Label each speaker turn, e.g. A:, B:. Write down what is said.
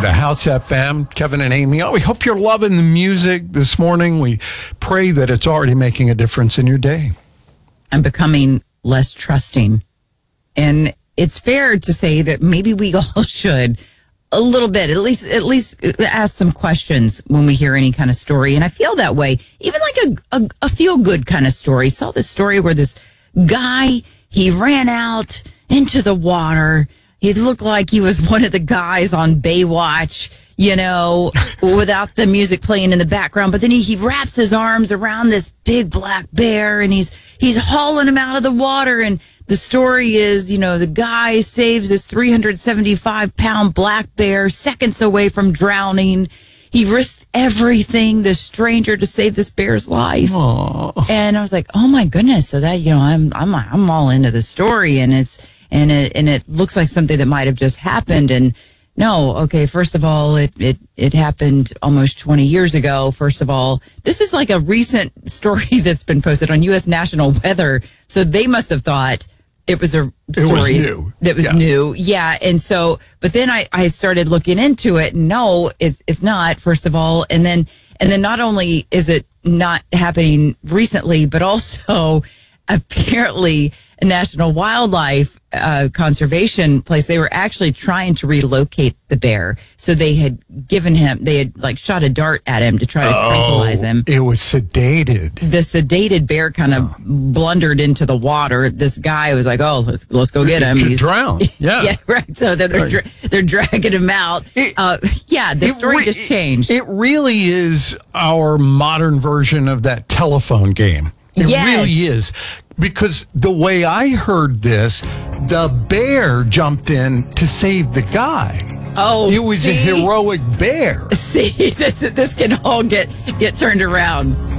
A: to House FM, Kevin and Amy. Oh, we hope you're loving the music this morning. We pray that it's already making a difference in your day.
B: I'm becoming less trusting. And it's fair to say that maybe we all should a little bit, at least ask some questions when we hear any kind of story. And I feel that way, even like a feel good kind of story. Saw this story where this guy, he ran out into the water. He looked like he was one of the guys on Baywatch, you know, without the music playing in the background. But then he wraps his arms around this big black bear and he's hauling him out of the water. And the story is, you know, the guy saves this 375-pound black bear seconds away from drowning. He risked everything, this stranger, to save this bear's life.
A: Aww.
B: And I was like, oh my goodness. So that, you know, I'm all into the story, and it looks like something that might have just happened. And no, okay, first of all, it happened almost 20 years ago. First of all, this is like a recent story that's been posted on U.S. National Weather. So they must have thought it was a story that was new. Yeah. And so, but then I started looking into it. No, it's not, first of all. And then not only is it not happening recently, but also apparently a National Wildlife Conservation place, they were actually trying to relocate the bear. So they had like shot a dart at him to try to tranquilize him.
A: It was sedated.
B: The sedated bear kind of blundered into the water. This guy was like, "Oh, let's go get him."
A: He's drowned. Yeah,
B: yeah, right. So they're dragging him out. The story just changed.
A: It really is our modern version of that telephone game. It really is. Because the way I heard this, the bear jumped in to save the guy.
B: Oh,
A: it was a heroic bear.
B: See, this can all get turned around.